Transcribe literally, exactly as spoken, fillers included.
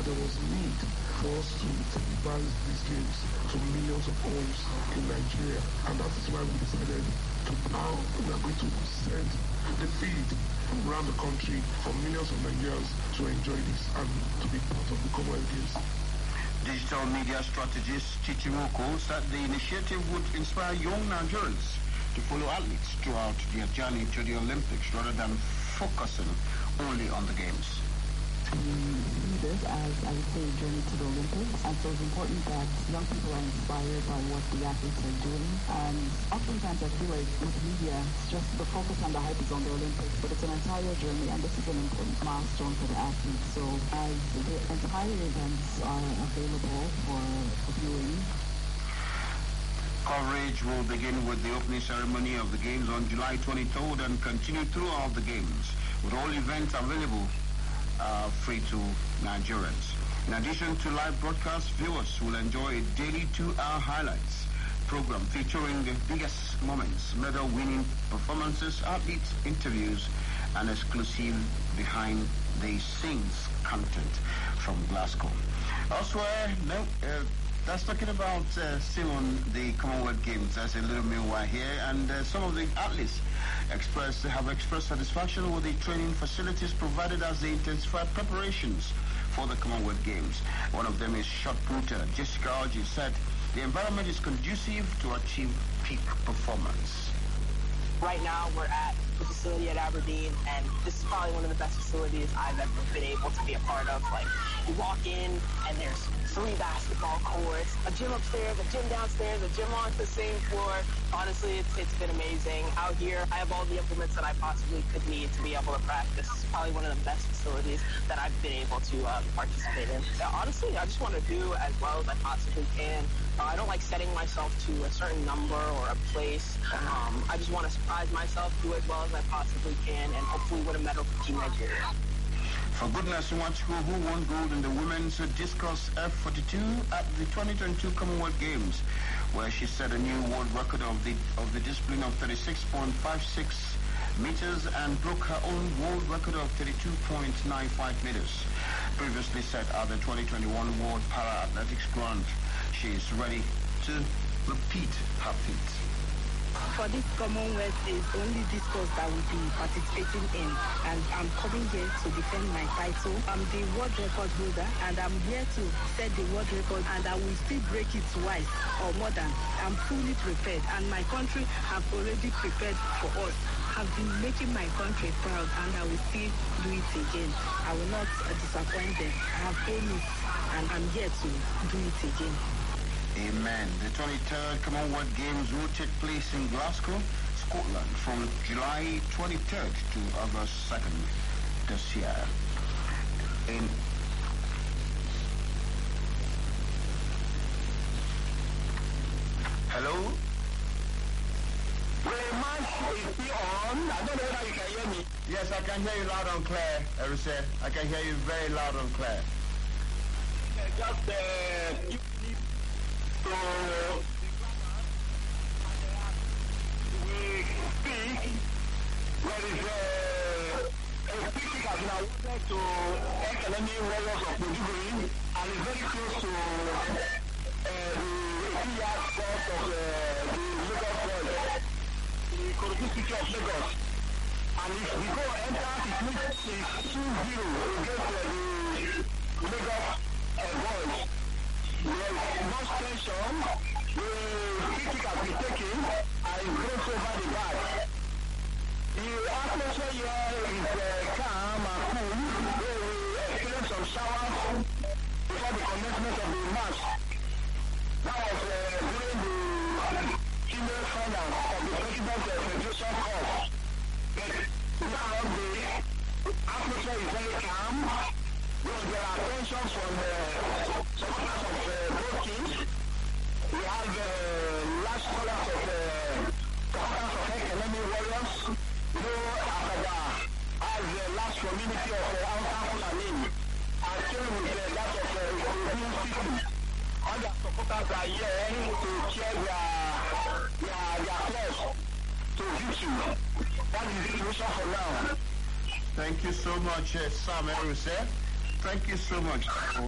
there was a need for us to televise these games to millions of homes in Nigeria. And that is why we decided to now we are going to send the feed around the country for millions of Nigerians to enjoy this and to be part of the Commonwealth Games. Digital media strategist Chichi Nwoko said the initiative would inspire young Nigerians to follow athletes throughout their journey to the Olympics rather than focusing only on the games. We see this as, I would say, a journey to the Olympics, and so it's important that young people are inspired by what the athletes are doing. And oftentimes I feel like with media, it's just the focus on the hype is on the Olympics, but it's an entire journey, and this is an important milestone for the athletes. So as the entire events are available for, for viewing, coverage will begin with the opening ceremony of the games on July twenty-third and continue throughout the games, with all events available Uh, free to Nigerians. In addition to live broadcast, viewers will enjoy a daily two-hour highlights program featuring the biggest moments, medal-winning performances, athletes, interviews, and exclusive behind-the-scenes content from Glasgow. Elsewhere, no, uh, that's talking about uh, still on the Commonwealth Games. There's a little meanwhile here, and uh, some of the athletes expressed have expressed satisfaction with the training facilities provided as they intensify preparations for the Commonwealth Games. One of them is shot putter Jessica Orji said the environment is conducive to achieve peak performance. Right now we're at the facility at Aberdeen, and this is probably one of the best facilities I've ever been able to be a part of. Like, you walk in and there's three basketball courts, a gym upstairs, a gym downstairs, a gym on the same floor. Honestly, it's, it's been amazing. Out here, I have all the implements that I possibly could need to be able to practice. It's probably one of the best facilities that I've been able to uh, participate in. Yeah, honestly, I just want to do as well as I possibly can. Uh, I don't like setting myself to a certain number or a place. Um, I just want to surprise myself, do as well as I possibly can, and hopefully win a medal for Team Nigeria. For goodness, Nwachukwu, who won gold in the women's discus F forty-two at the twenty twenty-two Commonwealth Games, where she set a new world record of the of the discipline of thirty-six point five six meters and broke her own world record of thirty-two point nine five meters, previously set at the twenty twenty-one World Para Athletics Grand. She is ready to repeat her feat. For this Commonwealth, is only discourse that will be participating in, and I'm coming here to defend my title. I'm the world record holder, and I'm here to set the world record, and I will still break it twice or more than. I'm fully prepared, and my country have already prepared for us. I've been making my country proud, and I will still do it again. I will not uh, disappoint them. I have promised, and I'm here to do it again. Amen. The twenty-third Commonwealth Games will take place in Glasgow, Scotland, from July twenty-third to August second this year. In Hello? The match is still on. I don't know whether you can hear me. Yes, I can hear you loud and clear, Eruse. I can hear you very loud and clear. Just uh, so we speak. There is a, a speaking has been awarded to Academy Warriors of Maiduguri, and is very close to uh, the eighty-yard spot of uh, the Lagos Boys, the Ikorodu City of Lagos. And if we go enter, it means it's two zero against uh, the Lagos uh, Boys. There is no tension. The free kick has been taken and is goes over the back. The atmosphere here is uh, calm and cool. We will experience some showers before the commencement of the match. That was uh, during the female finals of the President uh, Federation Cup. But now the atmosphere is very calm. There are tensions from the uh, supporters of uh, both teams. We have uh, large scholars of uh, supporters of Academy Warriors. No Akada has the last community of uh, Alta Fulani, and same with uh, that of uh, Korean City. All their supporters are here to cheer their, their, their clubs to victory. That is the situation for now. Thank you so much, uh, Sam Eruse. Thank you so much.